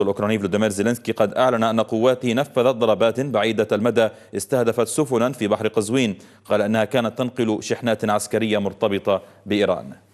الأوكراني فلوديمير زيلينسكي قد أعلن أن قواته نفذت ضربات بعيدة المدى استهدفت سفنا في بحر قزوين. قال أنها كانت تنقل شحنات عسكرية مرتبطة بإيران.